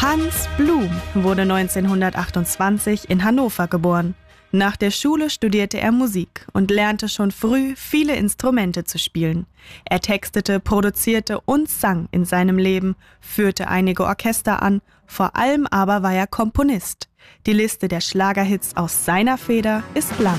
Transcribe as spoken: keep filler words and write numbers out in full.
Hans Blum wurde neunzehnhundertachtundzwanzig in Hannover geboren. Nach der Schule studierte er Musik und lernte schon früh, viele Instrumente zu spielen. Er textete, produzierte und sang in seinem Leben, führte einige Orchester an, vor allem aber war er Komponist. Die Liste der Schlagerhits aus seiner Feder ist lang.